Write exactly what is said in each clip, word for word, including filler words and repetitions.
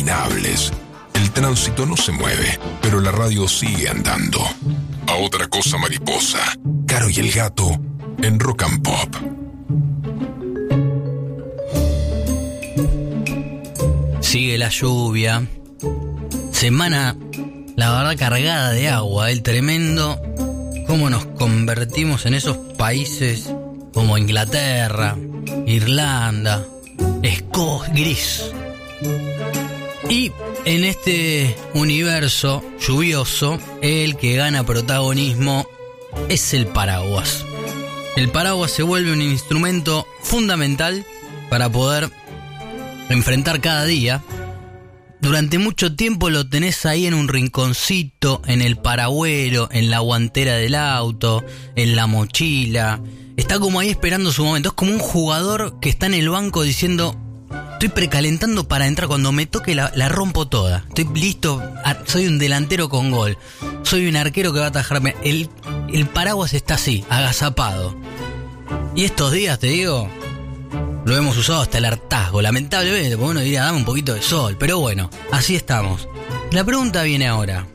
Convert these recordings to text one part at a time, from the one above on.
interminables. El tránsito no se mueve, pero la radio sigue andando. A otra cosa mariposa, Caro y el gato en Rock and Pop. Sigue la lluvia. Semana, la verdad, cargada de agua. El tremendo cómo nos convertimos en esos países como Inglaterra, Irlanda, Escocia, gris. Y en este universo lluvioso, el que gana protagonismo es el paraguas. El paraguas se vuelve un instrumento fundamental para poder enfrentar cada día. Durante mucho tiempo lo tenés ahí en un rinconcito, en el paragüero, en la guantera del auto, en la mochila. Está como ahí esperando su momento. Es como un jugador que está en el banco diciendo: estoy precalentando para entrar, cuando me toque la, la rompo toda. Estoy listo, soy un delantero con gol. Soy un arquero que va a atajarme. El, el paraguas está así, agazapado. Y estos días, te digo, lo hemos usado hasta el hartazgo, lamentablemente, porque uno diría, dame un poquito de sol. Pero bueno, así estamos. La pregunta viene ahora: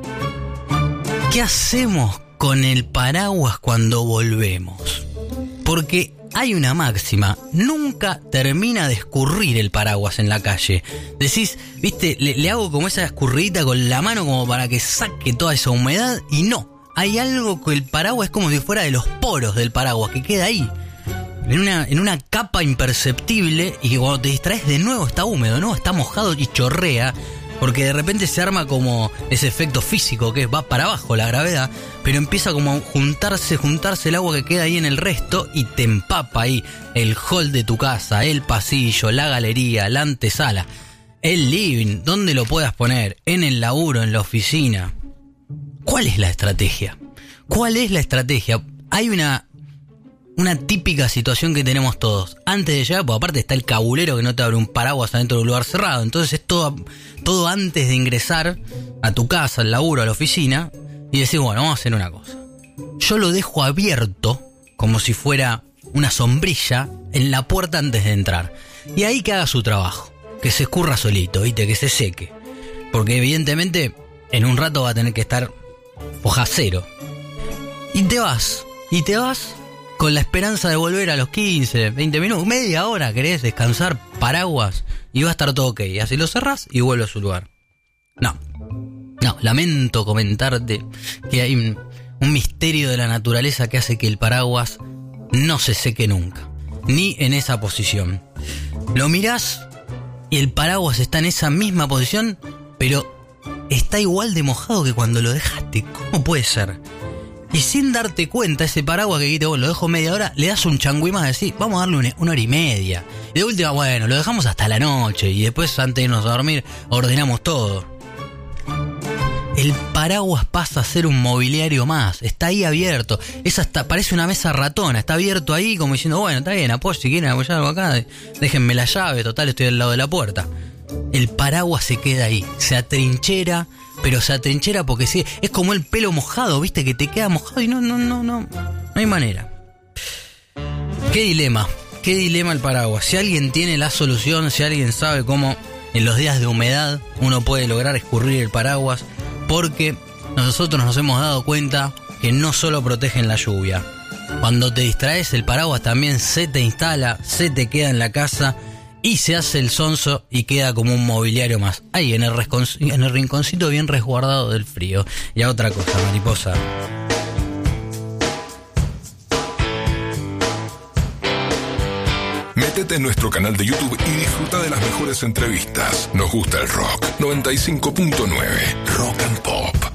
¿qué hacemos con el paraguas cuando volvemos? Porque hay una máxima: nunca termina de escurrir el paraguas en la calle. Decís, viste, le, le hago como esa escurridita con la mano como para que saque toda esa humedad, y no. Hay algo que el paraguas es como si fuera de los poros del paraguas, que queda ahí, en una, en una capa imperceptible, y que cuando te distraes de nuevo está húmedo, ¿no? Está mojado y chorrea, porque de repente se arma como ese efecto físico que va para abajo la gravedad, pero empieza como a juntarse, juntarse el agua que queda ahí en el resto, y te empapa ahí el hall de tu casa, el pasillo, la galería, la antesala, el living, donde lo puedas poner, en el laburo, en la oficina. ¿Cuál es la estrategia? ¿Cuál es la estrategia? Hay una... Una típica situación que tenemos todos. Antes de llegar, pues aparte está el cabulero que no te abre un paraguas adentro de un lugar cerrado. Entonces es todo, todo antes de ingresar a tu casa, al laburo, a la oficina. Y decís, bueno, vamos a hacer una cosa. Yo lo dejo abierto, como si fuera una sombrilla, en la puerta antes de entrar. Y ahí que haga su trabajo. Que se escurra solito, ¿viste? Que se seque. Porque evidentemente en un rato va a tener que estar hoja cero. Y te vas. Y te vas... con la esperanza de volver a los quince, veinte minutos, media hora, querés descansar, paraguas, y va a estar todo ok. Así lo cerrás y vuelve a su lugar. No, no, lamento comentarte que hay un, un misterio de la naturaleza que hace que el paraguas no se seque nunca, ni en esa posición. Lo mirás y el paraguas está en esa misma posición, pero está igual de mojado que cuando lo dejaste. ¿Cómo puede ser? Y sin darte cuenta, ese paraguas que dijiste, vos lo dejo media hora, le das un changüí más, decís, vamos a darle una, una hora y media. Y de última, bueno, lo dejamos hasta la noche, y después, antes de irnos a dormir, ordenamos todo. El paraguas pasa a ser un mobiliario más, está ahí abierto. Es hasta, parece una mesa ratona, está abierto ahí como diciendo, bueno, está bien, apoyo, si quieren apoyar algo acá, déjenme la llave, total, estoy al lado de la puerta. El paraguas se queda ahí, se atrinchera, pero se atrinchera porque sí, es como el pelo mojado, viste, que te queda mojado y no, no, no, no, no hay manera. Qué dilema, qué dilema el paraguas. Si alguien tiene la solución, si alguien sabe cómo en los días de humedad uno puede lograr escurrir el paraguas, porque nosotros nos hemos dado cuenta que no solo protegen la lluvia. Cuando te distraes, el paraguas también se te instala, se te queda en la casa y se hace el sonso y queda como un mobiliario más. Ahí en el, rescon- en el rinconcito bien resguardado del frío. Y a otra cosa, mariposa. Métete en nuestro canal de YouTube y disfruta de las mejores entrevistas. Nos gusta el rock. noventa y cinco punto nueve Rock and Pop.